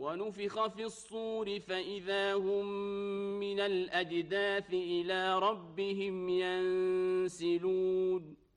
ونفخ في الصور فإذا هم من الأجداث إلى ربهم ينسلون